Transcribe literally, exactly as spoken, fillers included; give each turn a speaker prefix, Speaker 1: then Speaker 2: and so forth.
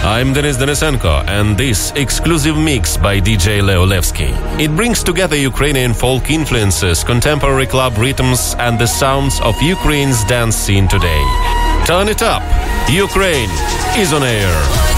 Speaker 1: I'm Denis Denisenko, and this exclusive mix by D J Leo Levski. It brings together Ukrainian folk influences, contemporary club rhythms, and the sounds of Ukraine's dance scene today. Turn it up! Ukraine is on air!